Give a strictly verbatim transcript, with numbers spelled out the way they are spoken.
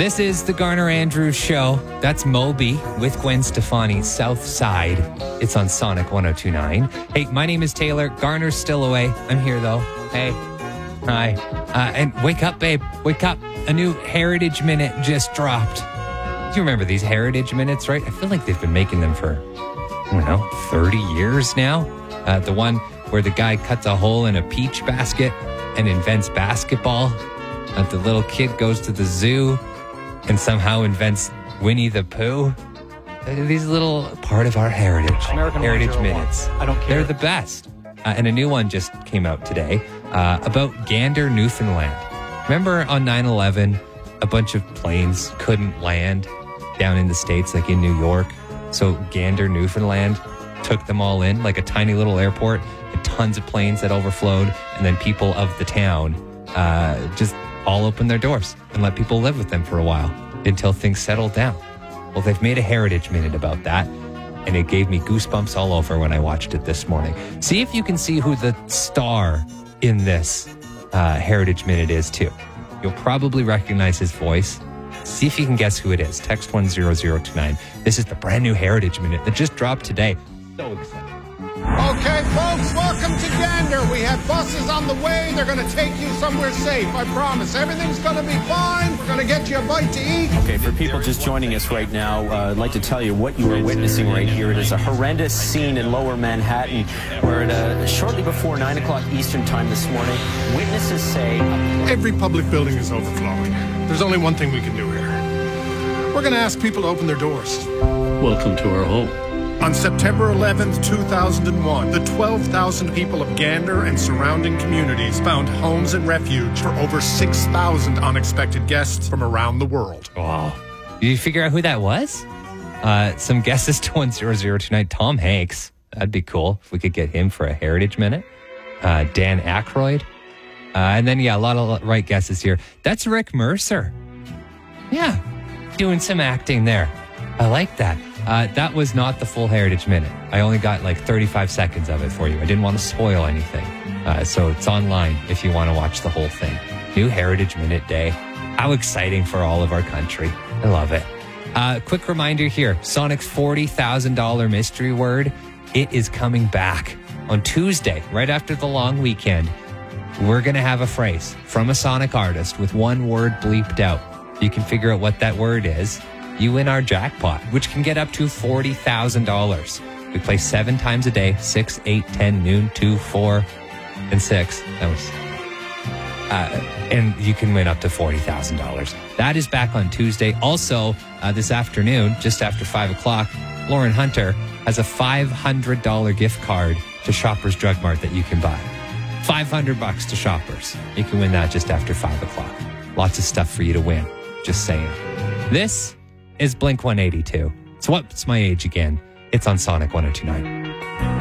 This is the Garner Andrews Show. That's Moby with Gwen Stefani, South Side. It's on Sonic one oh two point nine. Hey, my name is Taylor. Garner's still away. I'm here, though. Hey. Hi. Uh, and wake up, babe. Wake up. A new Heritage Minute just dropped. Do you remember these Heritage Minutes, right? I feel like they've been making them for, I don't know, thirty years now. Uh, the one where the guy cuts a hole in a peach basket and invents basketball. Uh, the little kid goes to the zoo and somehow invents Winnie the Pooh. These little part of our heritage. American Heritage Minutes. I don't care. They're the best. Uh, and a new one just came out today uh, about Gander, Newfoundland. Remember on nine eleven, a bunch of planes couldn't land down in the States, like in New York. So Gander, Newfoundland took them all in, like a tiny little airport, and tons of planes that overflowed. And then people of the town uh, just all opened their doors and let people live with them for a while until things settled down. Well, they've made a Heritage Minute about that, and it gave me goosebumps all over when I watched it this morning. See if you can see who the star in this uh, Heritage Minute is, too. You'll probably recognize his voice. See if you can guess who it is. Text one zero zero two nine. This is the brand new Heritage Minute that just dropped today. So excited. Okay, folks, welcome to Gander. We have buses on the way. They're going to take you somewhere safe, I promise. Everything's going to be fine. We're going to get you a bite to eat. Okay, for people just joining us right now, uh, I'd like to tell you what you are witnessing right here. It is a horrendous scene in Lower Manhattan where at, uh, shortly before nine o'clock Eastern time this morning, witnesses say... Every public building is overflowing. There's only one thing we can do here. We're going to ask people to open their doors. Welcome to our home. On September eleventh, two thousand one, the twelve thousand people of Gander and surrounding communities found homes and refuge for over six thousand unexpected guests from around the world. Wow. Did you figure out who that was? Uh, some guesses to one zero zero two nine. Tom Hanks. That'd be cool if we could get him for a Heritage Minute. Uh, Dan Aykroyd. Uh, and then, yeah, a lot of right guesses here. That's Rick Mercer. Yeah, doing some acting there. I like that. Uh, that was not the full Heritage Minute. I only got like thirty-five seconds of it for you. I didn't want to spoil anything. Uh, so it's online if you want to watch the whole thing. New Heritage Minute Day. How exciting for all of our country. I love it. Uh, quick reminder here. Sonic's forty thousand dollars mystery word. It is coming back on Tuesday, right after the long weekend. We're going to have a phrase from a Sonic artist with one word bleeped out. You can figure out what that word is. You win our jackpot, which can get up to forty thousand dollars. We play seven times a day, six, eight, ten, noon, two, four, and six. That was, uh, and you can win up to forty thousand dollars. That is back on Tuesday. Also, uh, this afternoon, just after five o'clock, Lauren Hunter has a five hundred dollars gift card to Shoppers Drug Mart that you can buy. five hundred bucks to Shoppers. You can win that just after five o'clock. Lots of stuff for you to win. Just saying. This is Blink one eighty-two. It's What's My Age Again. It's on Sonic one oh two point nine.